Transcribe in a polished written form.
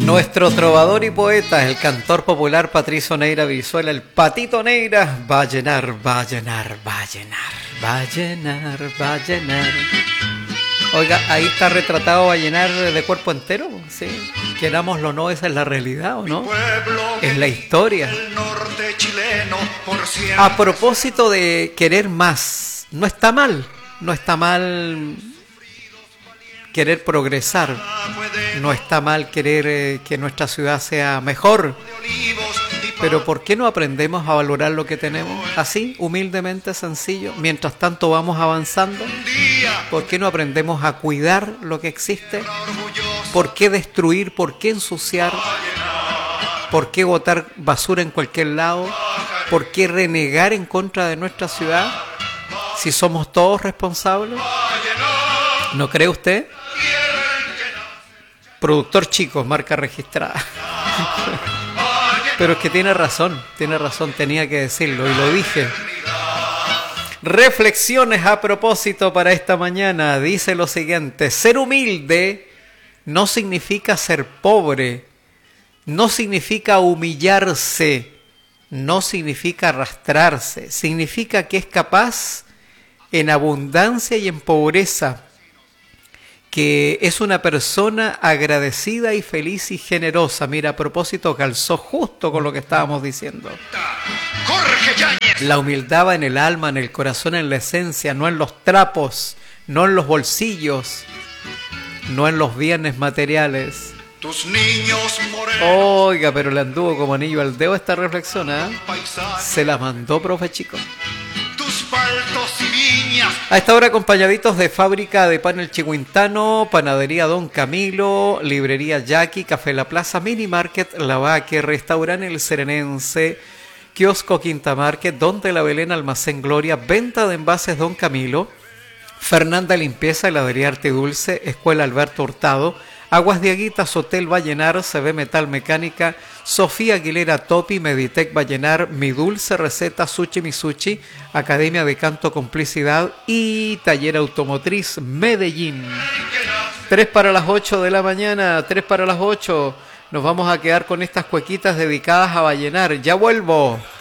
Nuestro trovador y poeta, el cantor popular Patricio Neira Brizuela, el Patito Neira, va a llenar, va a llenar, va a llenar, va a llenar, va a llenar. Oiga, ahí está retratado a llenar de cuerpo entero, ¿sí? Querámoslo o no, esa es la realidad, ¿o no? Es la historia. A propósito de querer más, no está mal, no está mal querer progresar, no está mal querer que nuestra ciudad sea mejor, pero ¿por qué no aprendemos a valorar lo que tenemos? Así, humildemente, sencillo, mientras tanto vamos avanzando. ¿Por qué no aprendemos a cuidar lo que existe? ¿Por qué destruir? ¿Por qué ensuciar? ¿Por qué botar basura en cualquier lado? ¿Por qué renegar en contra de nuestra ciudad? Si somos todos responsables. ¿No cree usted? Productor Chicos, marca registrada. Pero es que tiene razón, tenía que decirlo y lo dije. Reflexiones a propósito para esta mañana. Dice lo siguiente: ser humilde no significa ser pobre, no significa humillarse, no significa arrastrarse, significa que es capaz en abundancia y en pobreza, que es una persona agradecida y feliz y generosa. Mira, a propósito, calzó justo con lo que estábamos diciendo. La humildad va en el alma, en el corazón, en la esencia, no en los trapos, no en los bolsillos, no en los bienes materiales. Tus niños morenos. Oiga, pero le anduvo como anillo al dedo esta reflexión, ¿eh? Se la mandó, profe Chico. A esta hora acompañaditos de Fábrica de Pan El Chihuintano, Panadería Don Camilo, Librería Jackie, Café La Plaza, Mini Market La Vaque, Restaurante El Serenense, Kiosco Quinta Market, Don de la Belén, Almacén Gloria, Venta de Envases Don Camilo, Fernanda Limpieza, Heladería Arte Dulce, Escuela Alberto Hurtado, Aguas de Aguitas, Hotel Vallenar, CB Metal Mecánica, Sofía Aguilera Topi, Meditec Vallenar, Mi Dulce Receta, Sushi Misuchi, Academia de Canto Complicidad y Taller Automotriz Medellín. 3 para las 8 de la mañana, 3 para las 8. Nos vamos a quedar con estas cuequitas dedicadas a Vallenar. Ya vuelvo.